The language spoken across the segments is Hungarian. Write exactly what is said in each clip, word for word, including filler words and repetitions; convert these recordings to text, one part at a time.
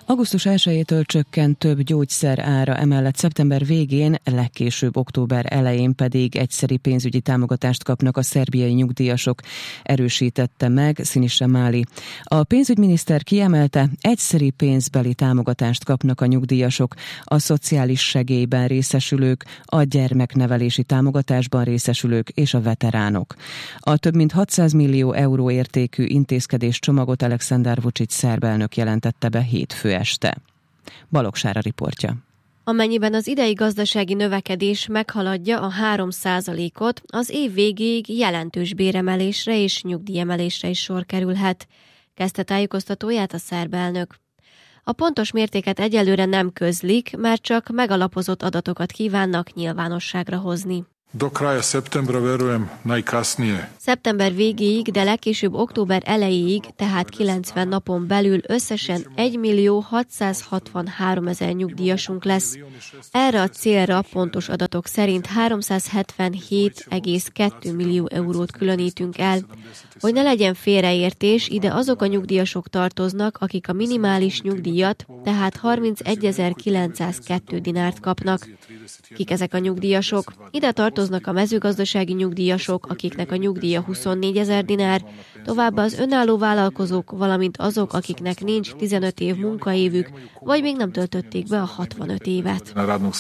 Augusztus elsejétől csökkent több gyógyszer ára, emellett szeptember végén, legkésőbb október elején pedig egyszeri pénzügyi támogatást kapnak a szerbiai nyugdíjasok, erősítette meg Sinisa Mali. A pénzügyminiszter kiemelte, egyszeri pénzbeli támogatást kapnak a nyugdíjasok, a szociális segélyben részesülők, a gyermeknevelési támogatásban részesülők és a veteránok. A több mint hatszáz millió euró értékű intézkedés csomagot Aleksandar Vučić szerb elnök jelentette be hétfő este. Balogh Sára riportja. Amennyiben az idei gazdasági növekedés meghaladja a három százalékot, az év végéig jelentős béremelésre és nyugdíjemelésre is sor kerülhet, kezdte tájékoztatóját a szerb elnök. A pontos mértéket egyelőre nem közlik, mert csak megalapozott adatokat kívánnak nyilvánosságra hozni. Do kraja septembra, verujem, najkasnije. Szeptember végéig, de legkésőbb október elejéig, tehát kilencven napon belül összesen egymillió hatszázhatvanháromezer nyugdíjasunk lesz. Erre a célra pontos adatok szerint háromszázhetvenhét egész kettő millió eurót különítünk el. Hogy ne legyen félreértés, ide azok a nyugdíjasok tartoznak, akik a minimális nyugdíjat, tehát harmincegy.kilencszázkettő dinárt kapnak. Kik ezek a nyugdíjasok? Ide tartoznak a mezőgazdasági nyugdíjasok, akiknek a nyugdíja huszonnégyezer dinár, továbbá az önálló vállalkozók, valamint azok, akiknek nincs tizenöt év munkaévük, vagy még nem töltötték be a hatvanöt évet.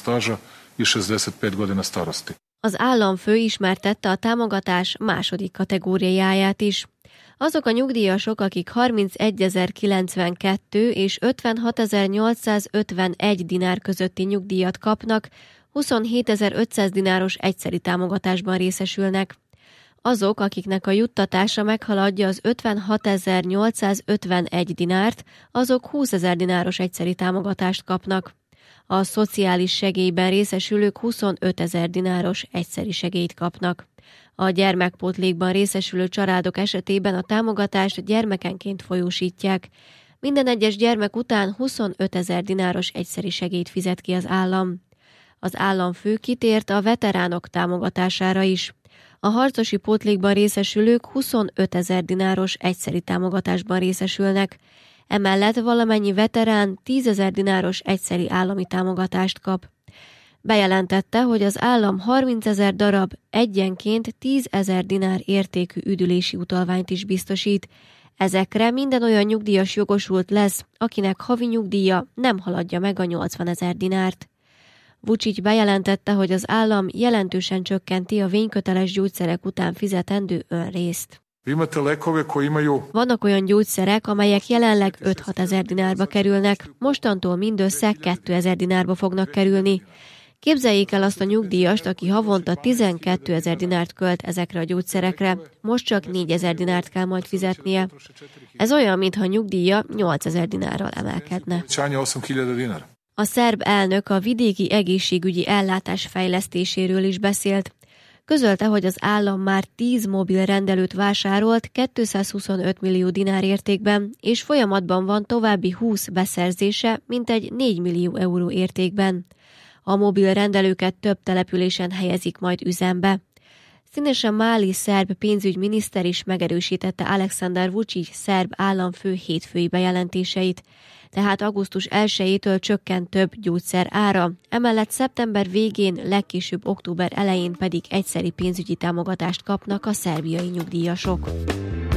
Az államfő ismertette a támogatás második kategóriáját is. Azok a nyugdíjasok, akik harmincegyezer-kilencvenkettő és ötvenhatezer-nyolcszázötvenegy dinár közötti nyugdíjat kapnak, huszonhétezer-ötszáz dináros egyszeri támogatásban részesülnek. Azok, akiknek a juttatása meghaladja az ötvenhatezer-nyolcszázötvenegy dinárt, azok húszezer dináros egyszeri támogatást kapnak. A szociális segélyben részesülők huszonötezer dináros egyszeri segélyt kapnak. A gyermekpótlékban részesülő családok esetében a támogatást gyermekenként folyósítják. Minden egyes gyermek után huszonötezer dináros egyszeri segélyt fizet ki az állam. Az államfő kitért a veteránok támogatására is. A harcosi pótlékban részesülők huszonötezer dináros egyszeri támogatásban részesülnek. Emellett valamennyi veterán tízezer dináros egyszeri állami támogatást kap. Bejelentette, hogy az állam harmincezer darab egyenként tízezer dinár értékű üdülési utalványt is biztosít. Ezekre minden olyan nyugdíjas jogosult lesz, akinek havi nyugdíja nem haladja meg a nyolcvanezer dinárt. Vučić bejelentette, hogy az állam jelentősen csökkenti a vényköteles gyógyszerek után fizetendő önrészt. Vannak olyan gyógyszerek, amelyek jelenleg öt-hat ezer dinárba kerülnek, mostantól mindössze kétezer dinárba fognak kerülni. Képzeljék el azt a nyugdíjast, aki havonta tizenkétezer dinárt költ ezekre a gyógyszerekre, most csak négyezer dinárt kell majd fizetnie. Ez olyan, mintha a nyugdíja nyolcezer dinárral emelkedne. A szerb elnök a vidéki egészségügyi ellátás fejlesztéséről is beszélt. Közölte, hogy az állam már tíz mobil rendelőt vásárolt kétszázhuszonöt millió dinár értékben, és folyamatban van további húsz beszerzése, mintegy négy millió euró értékben. A mobil rendelőket több településen helyezik majd üzembe. Sinisa Mali szerb pénzügyminiszter is megerősítette Aleksandar Vučić szerb államfő hétfői bejelentéseit. Tehát augusztus elsejétől csökkent több gyógyszer ára, emellett szeptember végén, legkésőbb október elején pedig egyszeri pénzügyi támogatást kapnak a szerbiai nyugdíjasok.